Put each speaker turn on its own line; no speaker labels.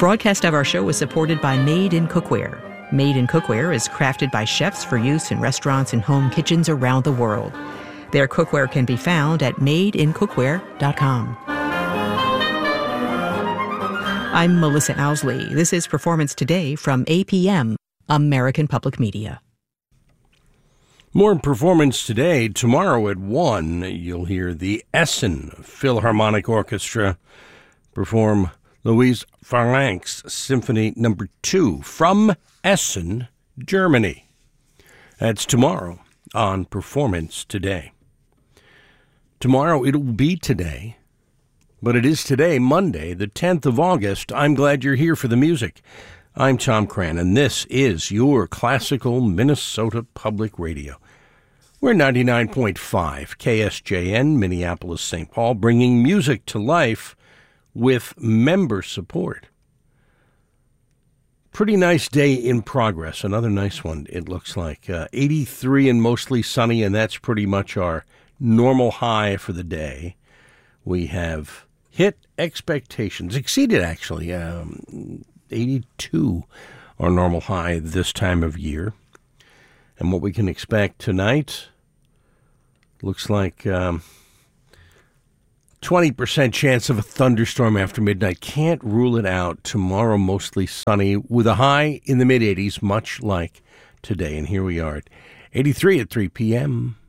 Broadcast of our show is supported by Made in Cookware. Made in Cookware is crafted by chefs for use in restaurants and home kitchens around the world. Their cookware can be found at madeincookware.com. I'm Melissa Owsley. This is Performance Today from APM, American Public Media.
More Performance Today. Tomorrow at 1, you'll hear the Essen Philharmonic Orchestra perform Louise Farrank's Symphony No. 2 from Essen, Germany. That's tomorrow on Performance Today. Tomorrow it'll be today, but it is today, Monday, the 10th of August. I'm glad you're here for the music. I'm Tom Cran, and this is your classical Minnesota Public Radio. We're 99.5 KSJN, Minneapolis, St. Paul, bringing music to life with member support. Pretty nice day in progress. Another nice one, it looks like. 83 and mostly sunny, and that's pretty much our normal high for the day. We have hit expectations, exceeded actually, 82, our normal high this time of year. And what we can expect tonight looks like 20% chance of a thunderstorm after midnight. Can't rule it out. Tomorrow, mostly sunny with a high in the mid-80s, much like today. And here we are at 83 at 3 p.m.